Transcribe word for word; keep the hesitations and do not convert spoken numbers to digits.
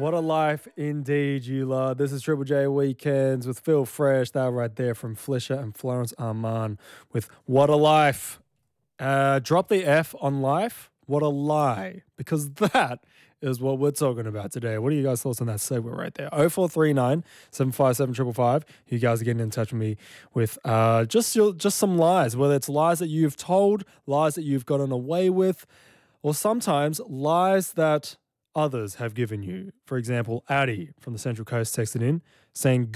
What a life indeed, you lot. This is Triple J Weekends with Phil Fresh. That right there from Felicia and Florence Armand with What a Life. Uh, drop the F on life. What a lie. Because that is what we're talking about today. What are you guys' thoughts on that segment right there? oh four three nine, seven five seven, five five five. You guys are getting in touch with me with uh, just, your, just some lies, whether it's lies that you've told, lies that you've gotten away with, or sometimes lies that others have given you. For example, Addy from the Central Coast texted in saying,